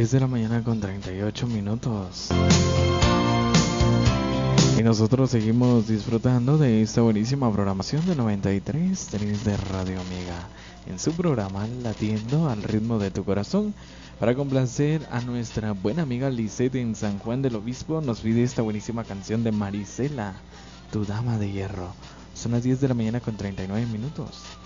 10 de la mañana con 38 minutos. Y nosotros seguimos disfrutando de esta buenísima programación de 93.3 de Radio Amiga. En su programa Latiendo al ritmo de tu corazón. Para complacer a nuestra buena amiga Lisette en San Juan del Obispo, nos pide esta buenísima canción de Marisela, Tu Dama de Hierro. Son las 10 de la mañana con 39 minutos.